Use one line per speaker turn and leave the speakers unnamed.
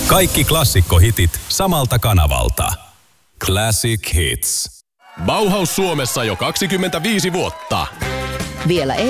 Kaikki klassikkohitit samalta kanavalta. Classic Hits.
Bauhaus Suomessa jo 25 vuotta.
Vielä